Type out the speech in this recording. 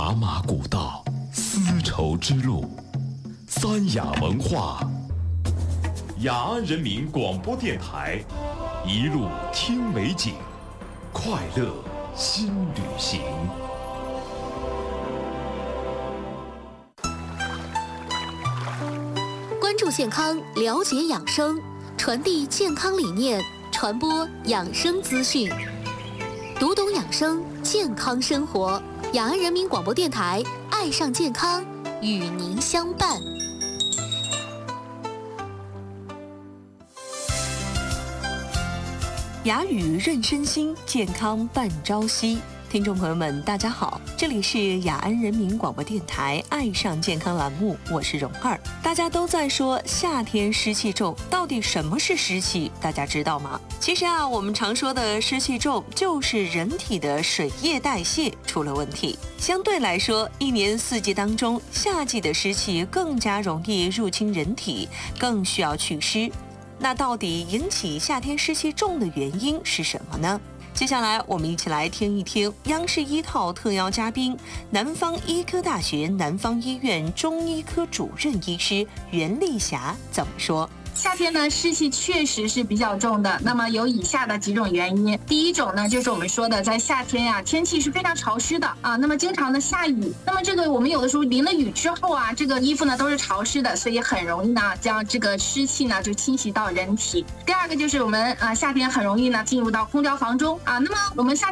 茶马古道，丝绸之路，三雅文化。雅安人民广播电台，一路听美景，快乐新旅行。 关注健康，了解养生，传递健康理念，传播养生资讯，读懂养生，健康生活。雅安人民广播电台，爱上健康，与您相伴。 雅语润身心，健康伴朝夕。听众朋友们，大家好，这里是雅安人民广播电台爱上健康栏目，我是蓉儿。大家都在说夏天湿气重，到底什么是湿气？大家知道吗？其实我们常说的湿气重，就是人体的水液代谢出了问题。相对来说，一年四季当中，夏季的湿气更加容易入侵人体，更需要祛湿。那到底引起夏天湿气重的原因是什么呢？接下来我们一起来听一听央视一套特邀嘉宾，南方医科大学南方医院中医科主任医师袁丽霞怎么说。 夏天呢，湿气确实是比较重的。那么有以下的几种原因。第一种呢，就是我们说的，在夏天呀，天气是非常潮湿的啊。那么经常的下雨，那么这个我们有的时候淋了雨之后啊，这个衣服呢都是潮湿的，所以很容易呢将这个湿气呢就侵袭到人体。第二个就是我们夏天很容易呢进入到空调房中啊。那么我们夏